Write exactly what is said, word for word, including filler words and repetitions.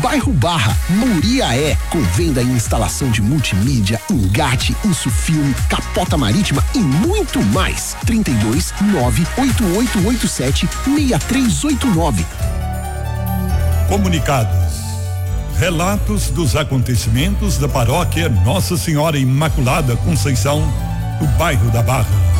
bairro Barra, Muriaé, com venda e instalação de multimídia, engate, insufilme, capota marítima e muito mais. trinta e dois, nove oito oito oito sete, seis três oito nove. Comunicados. Relatos dos acontecimentos da paróquia Nossa Senhora Imaculada Conceição, do bairro da Barra.